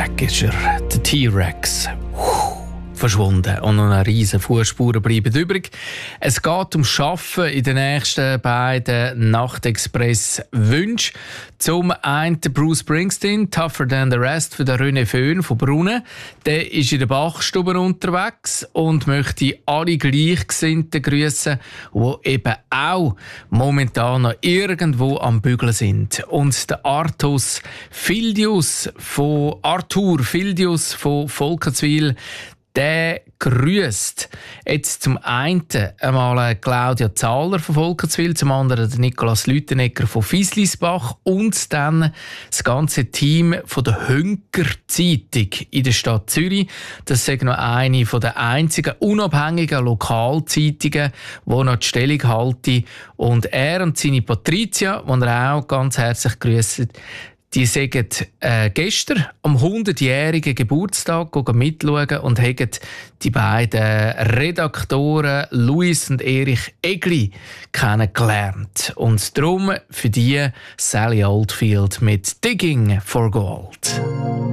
Weg ist er, der T-Rex. Verschwunden und noch eine riesige Fußspuren bleiben übrig. Es geht um Schaffen in den nächsten beiden Nachtexpress-Wünschen. Zum einen Bruce Springsteen, «Tougher Than the Rest» für den René Föhn von Brunnen. Der ist in der Bachstube unterwegs und möchte alle Gleichgesinnten grüßen, die eben auch momentan noch irgendwo am Bügeln sind. Und der Arthur Fildius von Volkenswil, der grüßt jetzt zum einen einmal Claudia Zahler von Volkenswil, zum anderen Nikolaus Lütenegger von Fieslisbach und dann das ganze Team von der Hünker Zeitung in der Stadt Zürich. Das ist noch eine der einzigen unabhängigen Lokalzeitungen, die noch die Stellung halten. Und er und seine Patricia, die er auch ganz herzlich grüßt, die sind gestern am 100-jährigen Geburtstag mitschauen und haben die beiden Redaktoren Luis und Erich Egli kennengelernt. Und darum für die Sally Oldfield mit «Digging for Gold».